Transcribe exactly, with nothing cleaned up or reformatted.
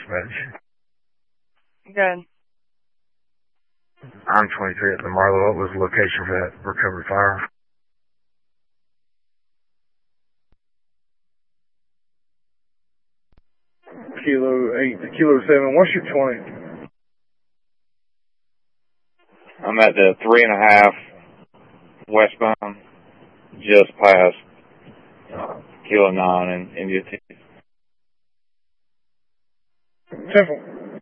dispatch. Good. I'm twenty-three at the Marlow. What was the location for that recovered fire? Kilo eight to Kilo seven. What's your twenty? I'm at the three and a half westbound, just past Kilo nine in India. Temple.